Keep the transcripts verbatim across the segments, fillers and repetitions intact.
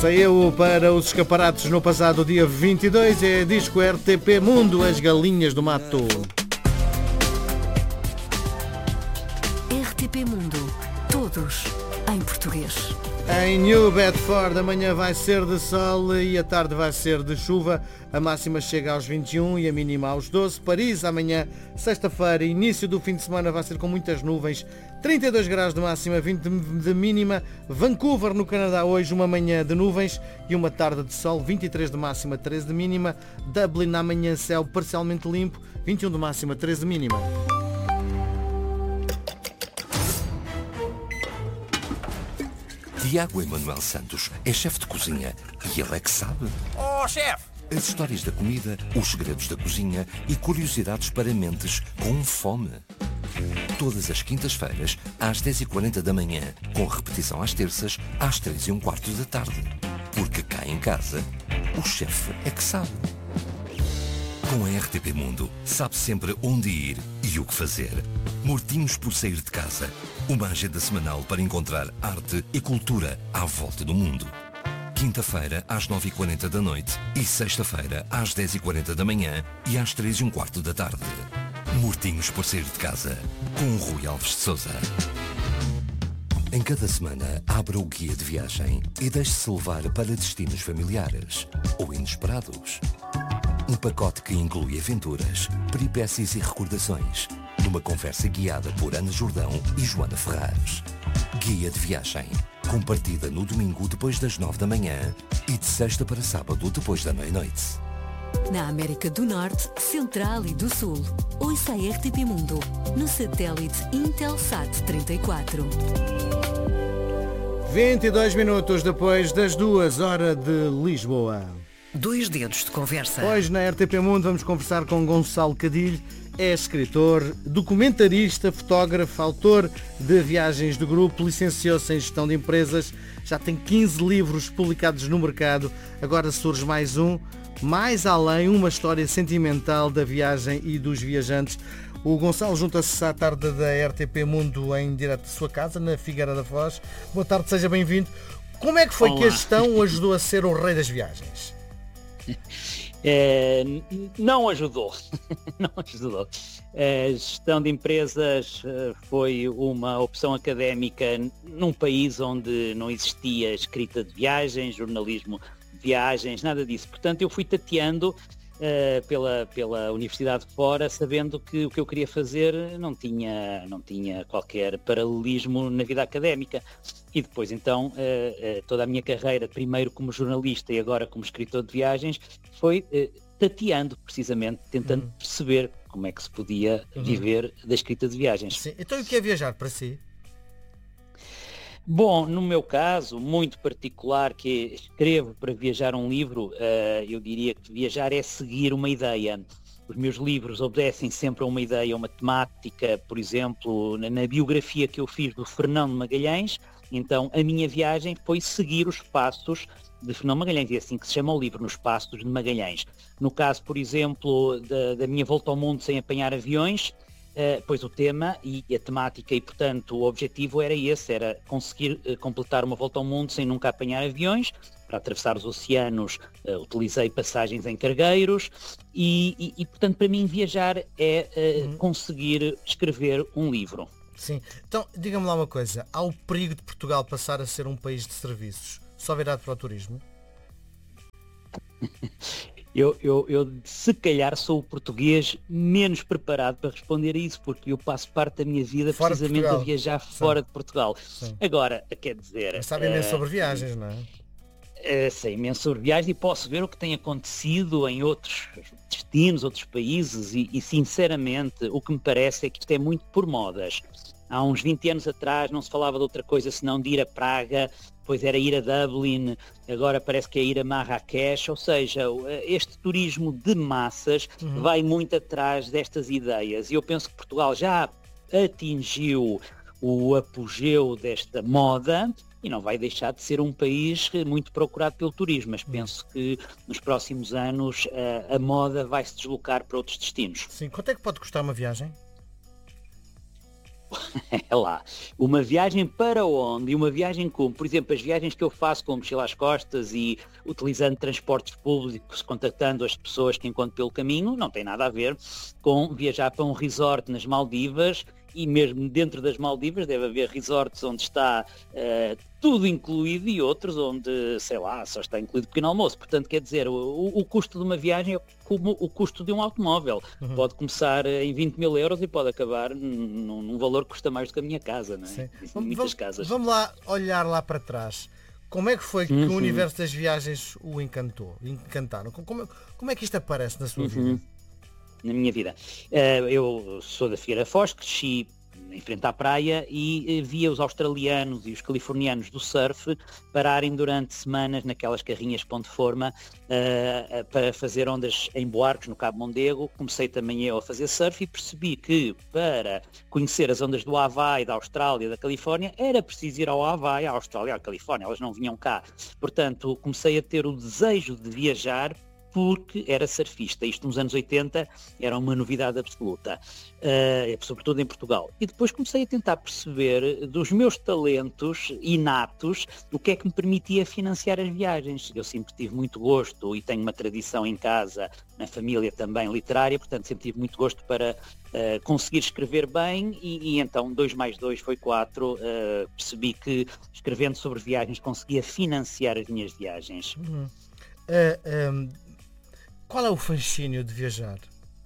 Saiu para os escaparates no passado dia vinte e dois, é disco R T P Mundo, As Galinhas do Mato. R T P Mundo, todos em português. Em New Bedford, amanhã vai ser de sol e a tarde vai ser de chuva. A máxima chega aos vinte e um e a mínima aos doze. Paris, amanhã, sexta-feira, início do fim de semana, vai ser com muitas nuvens. trinta e dois graus de máxima, vinte de mínima. Vancouver, no Canadá, hoje uma manhã de nuvens e uma tarde de sol. vinte e três de máxima, treze de mínima. Dublin, amanhã, céu parcialmente limpo. vinte e um de máxima, treze de mínima. Tiago Emanuel Santos é chefe de cozinha e ele é que sabe. Oh, chefe! As histórias da comida, os segredos da cozinha e curiosidades para mentes com fome. Todas as quintas-feiras, às dez e quarenta da manhã, com repetição às terças, às três e um quarto da tarde. Porque cá em casa, o chefe é que sabe. Com a R T P Mundo, sabe sempre onde ir e o que fazer. Mortinhos por sair de casa. Uma agenda semanal para encontrar arte e cultura à volta do mundo. Quinta-feira, às nove e quarenta da noite e sexta-feira, às dez e quarenta da manhã e às três e um quarto da tarde. Mortinhos por sair de casa, com o Rui Alves de Sousa. Em cada semana, abra o guia de viagem e deixe-se levar para destinos familiares ou inesperados. Um pacote que inclui aventuras, peripécias e recordações, numa conversa guiada por Ana Jordão e Joana Ferraz. Guia de viagem, com partida no domingo depois das nove da manhã e de sexta para sábado depois da meia-noite. Na América do Norte, Central e do Sul. Ouça a R T P Mundo no satélite Intelsat trinta e quatro. vinte e dois minutos depois das duas horas de Lisboa. Dois dedos de conversa. Hoje na R T P Mundo vamos conversar com Gonçalo Cadilho. É escritor, documentarista, fotógrafo, autor de Viagens do Grupo, licenciou-se em Gestão de Empresas, já tem quinze livros publicados no mercado, agora surge mais um, Mais Além, uma história sentimental da viagem e dos viajantes. O Gonçalo junta-se à tarde da R T P Mundo em direto de sua casa, na Figueira da Foz. Boa tarde, seja bem-vindo. Como é que foi Olá. que a gestão o ajudou a ser o rei das viagens? É, não ajudou, não ajudou. A gestão de empresas foi uma opção académica num país onde não existia escrita de viagens, jornalismo de viagens, nada disso. Portanto, eu fui tateando uh, pela, pela Universidade de fora, sabendo que o que eu queria fazer não tinha, não tinha qualquer paralelismo na vida académica. E depois, então, uh, uh, toda a minha carreira, primeiro como jornalista e agora como escritor de viagens, foi uh, tateando, precisamente, tentando uhum. perceber como é que se podia uhum. viver da escrita de viagens. Sim. Então, o que é viajar para si? Bom, no meu caso, muito particular, que escrevo para viajar um livro, uh, eu diria que viajar é seguir uma ideia. Os meus livros obedecem sempre a uma ideia, a uma temática. Por exemplo, na, na biografia que eu fiz do Fernão Magalhães, então a minha viagem foi seguir os passos de Fernão Magalhães, e é assim que se chama o livro, Nos Passos de Magalhães. No caso, por exemplo, da, da minha volta ao mundo sem apanhar aviões, uh, pois o tema e a temática e, portanto, o objetivo era esse, era conseguir uh, completar uma volta ao mundo sem nunca apanhar aviões. Para atravessar os oceanos, uh, utilizei passagens em cargueiros e, e, e, portanto, para mim viajar é uh, uhum. conseguir escrever um livro. Sim. Então, diga-me lá uma coisa, há o perigo de Portugal passar a ser um país de serviços, só virado para o turismo? eu, eu, eu, se calhar, sou o português menos preparado para responder a isso, porque eu passo parte da minha vida fora precisamente a viajar Sim. fora de Portugal. Sim. Agora, quer dizer... Mas sabe imenso uh, sobre viagens, não é? Uh, sei imenso sobre viagens e posso ver o que tem acontecido em outros destinos, outros países e, e sinceramente o que me parece é que isto é muito por modas. Há uns vinte anos atrás não se falava de outra coisa senão de ir a Praga, depois era ir a Dublin, agora parece que é ir a Marrakech, ou seja, este turismo de massas uhum. vai muito atrás destas ideias e eu penso que Portugal já atingiu o apogeu desta moda e não vai deixar de ser um país muito procurado pelo turismo, mas penso que nos próximos anos a, a moda vai se deslocar para outros destinos. Sim, quanto é que pode custar uma viagem? É lá. Uma viagem para onde? E uma viagem como? Por exemplo, as viagens que eu faço com mochila às costas e utilizando transportes públicos, contactando as pessoas que encontro pelo caminho, não tem nada a ver com viajar para um resort nas Maldivas, e mesmo dentro das Maldivas deve haver resorts onde está uh, tudo incluído e outros onde, sei lá, só está incluído pequeno almoço. Portanto, quer dizer, o, o custo de uma viagem é como o custo de um automóvel. Uhum. Pode começar em vinte mil euros e pode acabar num, num valor que custa mais do que a minha casa, não é? Muitas vamos, casas. Vamos lá olhar lá para trás. Como é que foi que uhum. o universo das viagens o encantou? Encantaram? Como, como é que isto aparece na sua uhum. vida? Na minha vida. Uh, eu sou da Figueira da Foz, cresci em frente à praia e uh, via os australianos e os californianos do surf pararem durante semanas naquelas carrinhas ponte forma uh, uh, para fazer ondas em Buarques, no Cabo Mondego. Comecei também eu a fazer surf e percebi que para conhecer as ondas do Havaí, da Austrália, da Califórnia, era preciso ir ao Havaí, à Austrália, à Califórnia, elas não vinham cá. Portanto, comecei a ter o desejo de viajar porque era surfista. Isto nos anos oitenta era uma novidade absoluta, uh, sobretudo em Portugal. E depois comecei a tentar perceber dos meus talentos inatos o que é que me permitia financiar as viagens. Eu sempre tive muito gosto e tenho uma tradição em casa, na família também literária, portanto sempre tive muito gosto para uh, conseguir escrever bem e, e então dois mais dois foi quatro. Uh, percebi que escrevendo sobre viagens conseguia financiar as minhas viagens. Uhum. Uh, um... Qual é o fascínio de viajar?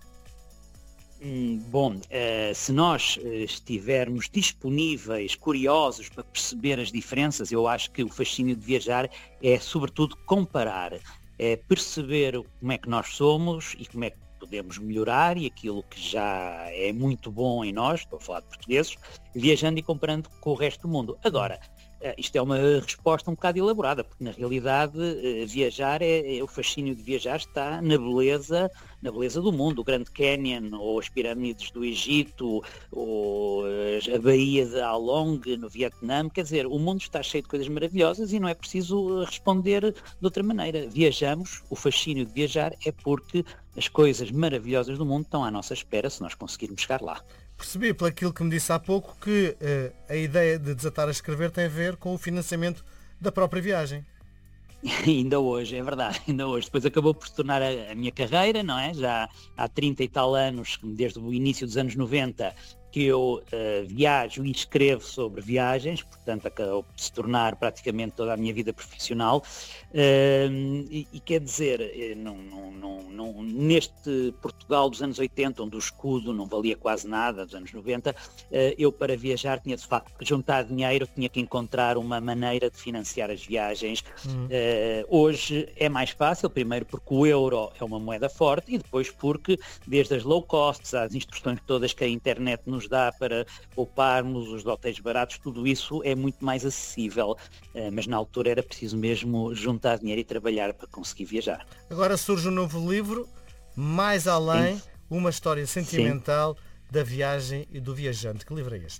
Hum, bom, uh, se nós uh, estivermos disponíveis, curiosos para perceber as diferenças, eu acho que o fascínio de viajar é sobretudo comparar, é perceber como é que nós somos e como é que podemos melhorar e aquilo que já é muito bom em nós, estou a falar de portugueses, viajando e comparando com o resto do mundo. Agora, Uh, isto é uma resposta um bocado elaborada, porque na realidade uh, viajar, é, é, o fascínio de viajar está na beleza, na beleza do mundo, o Grand Canyon, ou as pirâmides do Egito, ou uh, a Baía de Along no Vietnã. Quer dizer, o mundo está cheio de coisas maravilhosas e não é preciso responder de outra maneira. Viajamos, o fascínio de viajar é porque as coisas maravilhosas do mundo estão à nossa espera se nós conseguirmos chegar lá. Percebi, por aquilo que me disse há pouco, que uh, a ideia de desatar a escrever tem a ver com o financiamento da própria viagem. Ainda hoje, é verdade, ainda hoje. Depois acabou por se tornar a, a minha carreira, não é? Já há trinta e tal anos, desde o início dos anos noventa, que eu uh, viajo e escrevo sobre viagens, portanto acabou por se tornar praticamente toda a minha vida profissional. Uh, e, e quer dizer, não, não, não, não, neste Portugal dos anos oitenta, onde o escudo não valia quase nada, dos anos noventa, uh, eu para viajar tinha de facto que juntar dinheiro, tinha que encontrar uma maneira de financiar as viagens. Uhum. Uh, hoje é mais fácil, primeiro porque o euro é uma moeda forte e depois porque desde as low costs às instruções todas que a internet nos dá para pouparmos, os hotéis baratos, tudo isso é muito mais acessível, uh, mas na altura era preciso mesmo juntar dinheiro e trabalhar para conseguir viajar. Agora surge um novo livro, Mais Além, Sim. uma história sentimental Sim. da viagem e do viajante. Que livro é este?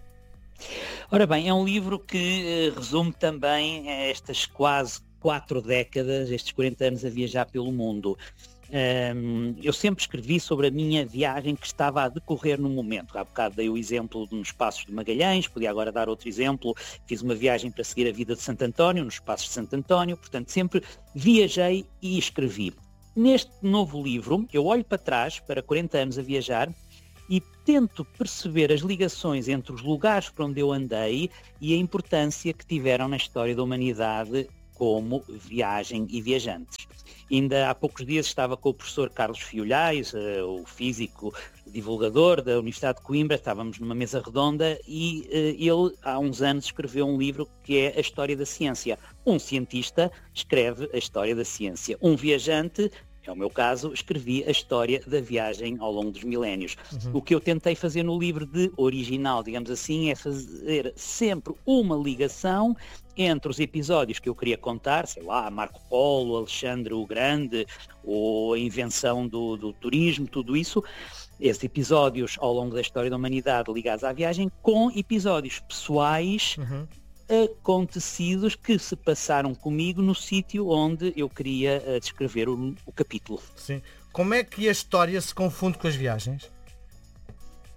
Ora bem, é um livro que uh, resume também estas quase quatro décadas, estes quarenta anos a viajar pelo mundo. Um, eu sempre escrevi sobre a minha viagem que estava a decorrer no momento. Há bocado dei o exemplo nos Passos de Magalhães, podia agora dar outro exemplo. Fiz uma viagem para seguir a vida de Santo António, nos Passos de Santo António, portanto sempre viajei e escrevi. Neste novo livro, eu olho para trás, para quarenta anos a viajar, e tento perceber as ligações entre os lugares por onde eu andei e a importância que tiveram na história da humanidade como viagem e viajantes. Ainda há poucos dias estava com o professor Carlos Fiolhais, uh, o físico divulgador da Universidade de Coimbra, estávamos numa mesa redonda e uh, ele há uns anos escreveu um livro que é A História da Ciência. Um cientista escreve a história da ciência. Um viajante, é o meu caso, escrevi a história da viagem ao longo dos milénios. Uhum. O que eu tentei fazer no livro de original, digamos assim, é fazer sempre uma ligação entre os episódios que eu queria contar, sei lá, Marco Polo, Alexandre o Grande, ou a invenção do, do turismo, tudo isso, esses episódios ao longo da história da humanidade ligados à viagem, com episódios pessoais, uhum. acontecidos que se passaram comigo no sítio onde eu queria uh, descrever o, o capítulo. Sim. Como é que a história se confunde com as viagens?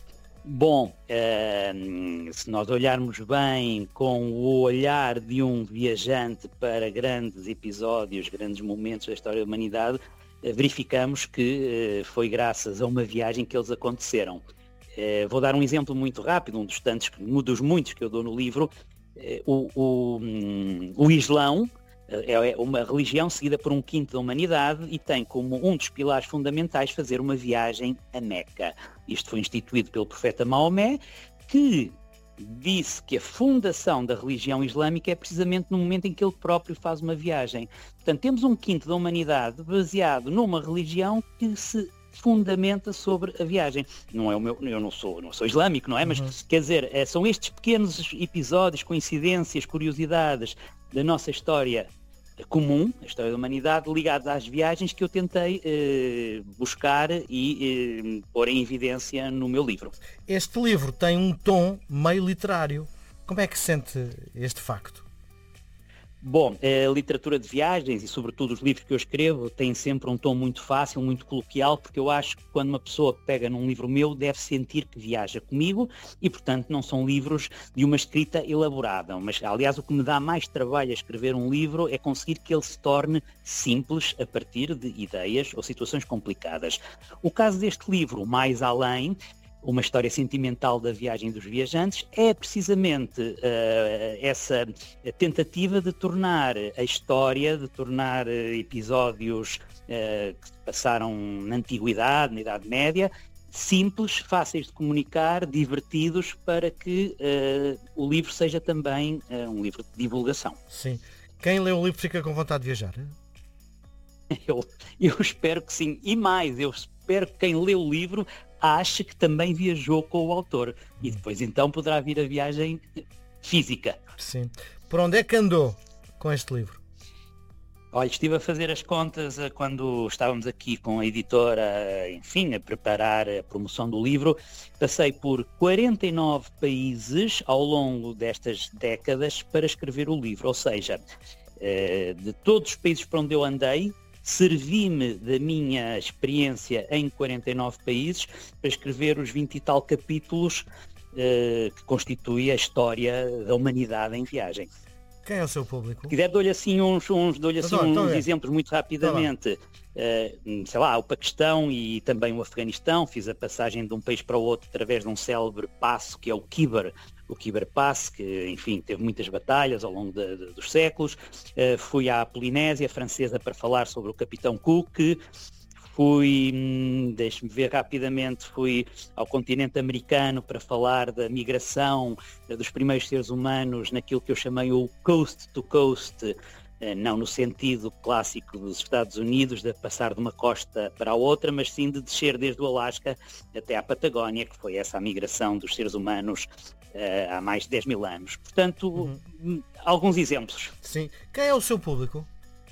Bom, uh, se nós olharmos bem com o olhar de um viajante para grandes episódios, grandes momentos da história da humanidade, uh, verificamos que uh, foi graças a uma viagem que eles aconteceram. Uh, vou dar um exemplo muito rápido, um dos tantos, um dos muitos que eu dou no livro. Uh, o, o, um, o Islão é uma religião seguida por um quinto da humanidade e tem como um dos pilares fundamentais fazer uma viagem a Meca. Isto foi instituído pelo profeta Maomé, que disse que a fundação da religião islâmica é precisamente no momento em que ele próprio faz uma viagem. Portanto, temos um quinto da humanidade baseado numa religião que se fundamenta sobre a viagem. Não é o meu, eu não sou, não sou islâmico, não é? Mas, uhum. quer dizer, são estes pequenos episódios, coincidências, curiosidades da nossa história comum, a história da humanidade, ligados às viagens que eu tentei eh, buscar e eh, pôr em evidência no meu livro. Este livro tem um tom meio literário. Como é que se sente este facto? Bom, a literatura de viagens e sobretudo os livros que eu escrevo têm sempre um tom muito fácil, muito coloquial, porque eu acho que quando uma pessoa pega num livro meu deve sentir que viaja comigo e, portanto, não são livros de uma escrita elaborada. Mas, aliás, o que me dá mais trabalho a escrever um livro é conseguir que ele se torne simples a partir de ideias ou situações complicadas. O caso deste livro, Mais Além, uma história sentimental da viagem dos viajantes, é precisamente uh, essa tentativa de tornar a história, de tornar uh, episódios uh, que se passaram na Antiguidade, na Idade Média, simples, fáceis de comunicar, divertidos, para que uh, o livro seja também uh, um livro de divulgação. Sim. Quem lê o livro fica com vontade de viajar? Eu, eu espero que sim. E mais, eu espero que quem lê o livro ache que também viajou com o autor. E depois então poderá vir a viagem física. Sim. Por onde é que andou com este livro? Olha, estive a fazer as contas quando estávamos aqui com a editora, enfim, a preparar a promoção do livro. Passei por quarenta e nove países ao longo destas décadas para escrever o livro. Ou seja, de todos os países por onde eu andei, servi-me da minha experiência em quarenta e nove países para escrever os vinte e tal capítulos uh, que constituem a história da humanidade em viagem. Quem é o seu público? Se quiser, dou-lhe assim uns, uns, dou-lhe assim então, então uns é. exemplos muito rapidamente. Uh, sei lá, o Paquistão e também o Afeganistão. Fiz a passagem de um país para o outro através de um célebre passo que é o Khyber, o Khyber Pass, que, enfim, teve muitas batalhas ao longo de, de, dos séculos. Uh, fui à Polinésia Francesa para falar sobre o Capitão Cook. Fui, hum, deixe-me ver rapidamente, fui ao continente americano para falar da migração uh, dos primeiros seres humanos naquilo que eu chamei o Coast to Coast, uh, não no sentido clássico dos Estados Unidos, de passar de uma costa para a outra, mas sim de descer desde o Alasca até à Patagónia, que foi essa a migração dos seres humanos uh, há mais de dez mil anos. Portanto, uhum. alguns exemplos. Sim. Quem é o seu público?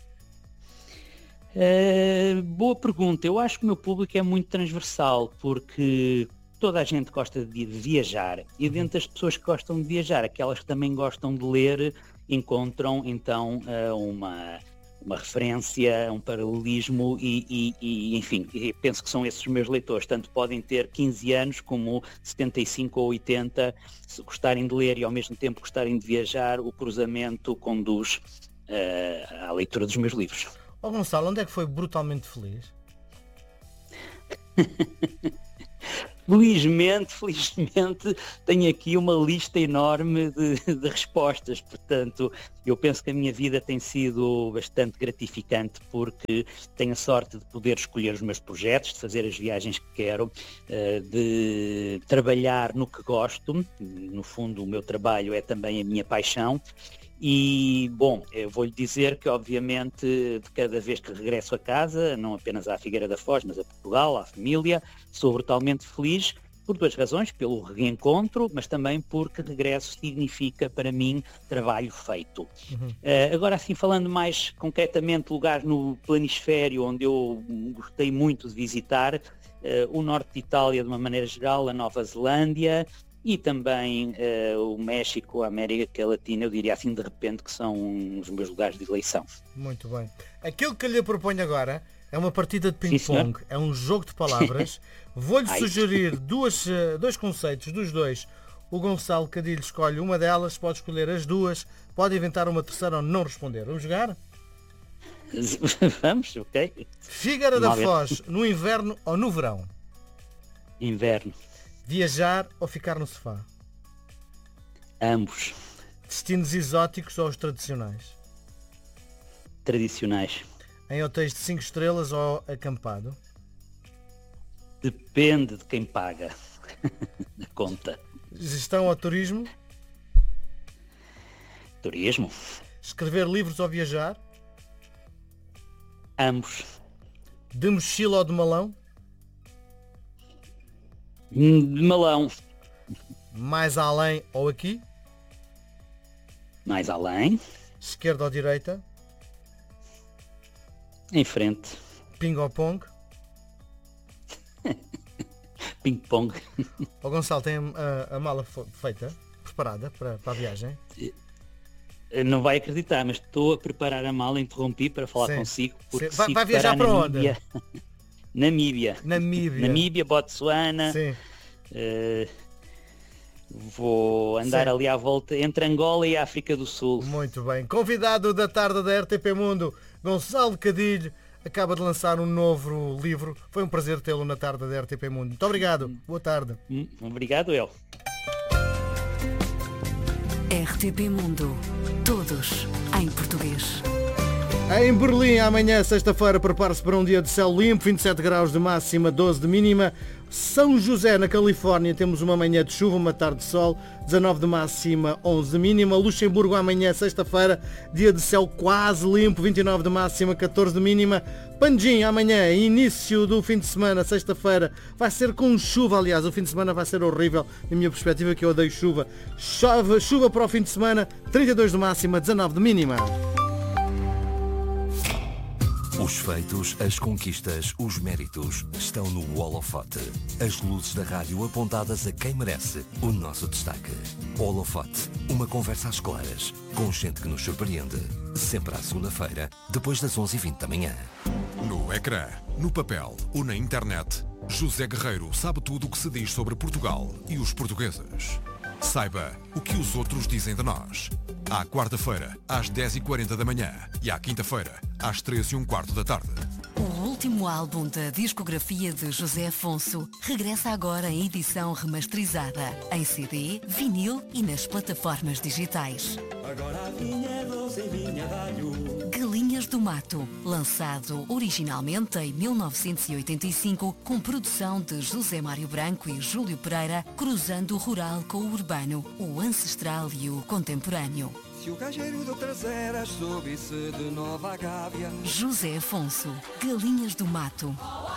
Uh, boa pergunta. Eu acho que o meu público é muito transversal, porque toda a gente gosta de viajar e dentro das pessoas que gostam de viajar, aquelas que também gostam de ler, encontram então uh, uma, uma referência, um paralelismo e, e, e enfim, penso que são esses os meus leitores. Tanto podem ter quinze anos como setenta e cinco ou oitenta, se gostarem de ler e ao mesmo tempo gostarem de viajar, o cruzamento conduz uh, à leitura dos meus livros. Ó oh, Gonçalo, onde é que foi brutalmente feliz? Felizmente, felizmente, tenho aqui uma lista enorme de, de respostas. Portanto, eu penso que a minha vida tem sido bastante gratificante porque tenho a sorte de poder escolher os meus projetos, de fazer as viagens que quero, de trabalhar no que gosto. No fundo, o meu trabalho é também a minha paixão. E, bom, eu vou-lhe dizer que, obviamente, de cada vez que regresso a casa, não apenas à Figueira da Foz, mas a Portugal, à família, sou brutalmente feliz por duas razões: pelo reencontro, mas também porque regresso significa, para mim, trabalho feito. Uhum. Uh, agora, assim, falando mais concretamente, lugares no planisfério onde eu gostei muito de visitar, uh, o norte de Itália, de uma maneira geral, a Nova Zelândia, e também uh, o México, a América Latina, eu diria assim de repente que são os meus lugares de eleição. Muito bem. Aquilo que lhe proponho agora É uma partida de ping-pong, é um jogo de palavras. Vou-lhe sugerir duas, dois conceitos dos dois. O Gonçalo Cadilho escolhe uma delas, pode escolher as duas, pode inventar uma terceira ou não responder. Vamos jogar? Vamos, ok. Figueira da Foz, no inverno ou no verão? Inverno. Viajar ou ficar no sofá? Ambos. Destinos exóticos ou os tradicionais? Tradicionais. Em hotéis de cinco estrelas ou acampado? Depende de quem paga a conta. Gestão ou turismo? Turismo. Escrever livros ou viajar? Ambos. De mochila ou de malão? De malão. Mais além ou aqui? Mais além. Esquerda ou direita? Em frente. Ping ou pong? Ping-pong. O Gonçalo tem a, a mala feita, preparada para, para a viagem? Não vai acreditar, mas estou a preparar a mala, interrompi para falar Sim. consigo. Porque vai, vai viajar para Namíbia. onde? Namíbia. Namíbia. Namíbia, Botsuana. Sim. Uh, vou andar Sim. ali à volta entre Angola e África do Sul. Muito bem. Convidado da tarde da R T P Mundo, Gonçalo Cadilho, acaba de lançar um novo livro. Foi um prazer tê-lo na tarde da R T P Mundo. Muito obrigado. Boa tarde. Hum, Obrigado, eu. R T P Mundo. Todos em português. Em Berlim, amanhã, sexta-feira, prepare-se para um dia de céu limpo, vinte e sete graus de máxima, doze de mínima. São José, na Califórnia, temos uma manhã de chuva, uma tarde de sol, dezanove de máxima, onze de mínima. Luxemburgo, amanhã, sexta-feira, dia de céu quase limpo, vinte e nove de máxima, catorze de mínima. Panjim, amanhã, início do fim de semana, sexta-feira, vai ser com chuva, aliás, o fim de semana vai ser horrível, na minha perspectiva, que eu odeio chuva. Chove, chuva para o fim de semana, trinta e dois de máxima, dezanove de mínima. Os feitos, as conquistas, os méritos estão no holofote. As luzes da rádio apontadas a quem merece o nosso destaque. Holofote, uma conversa às claras, com gente que nos surpreende. Sempre à segunda-feira, depois das onze e vinte da manhã. No ecrã, no papel ou na internet, José Guerreiro sabe tudo o que se diz sobre Portugal e os portugueses. Saiba o que os outros dizem de nós. À quarta-feira, às dez e quarenta da manhã e à quinta-feira, às três e um quarto da tarde. O último álbum da discografia de José Afonso regressa agora em edição remasterizada, em C D, vinil e nas plataformas digitais. Agora vinha doce, vinha dalho. Galinhas do Mato, lançado originalmente em mil novecentos e oitenta e cinco, com produção de José Mário Branco e Júlio Pereira, cruzando o rural com o urbano, o ancestral e o contemporâneo. Se o gajeiro do Traseiras soube-se de Nova Gávea. José Afonso, Galinhas do Mato.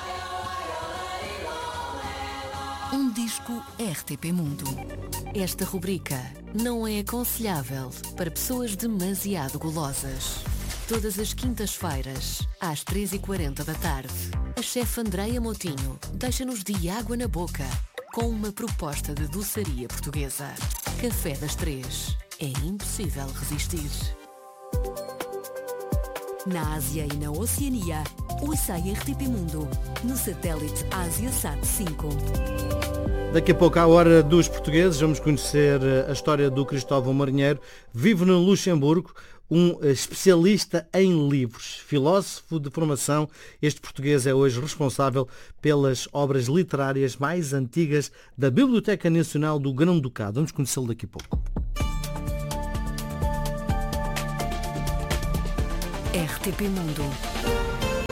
Um disco R T P Mundo. Esta rubrica não é aconselhável para pessoas demasiado golosas. Todas as quintas-feiras, às três e quarenta da tarde, a chefe Andreia Motinho deixa-nos de água na boca com uma proposta de doçaria portuguesa. Café das Três. É impossível resistir. Na Ásia e na Oceania, ouça a R T P Mundo no satélite AsiaSat cinco. Daqui a pouco, à hora dos portugueses, vamos conhecer a história do Cristóvão Marinheiro. Vive no Luxemburgo, um especialista em livros, filósofo de formação. Este português é hoje responsável pelas obras literárias mais antigas da Biblioteca Nacional do Grão-Ducado. Vamos conhecê-lo daqui a pouco. R T P Mundo.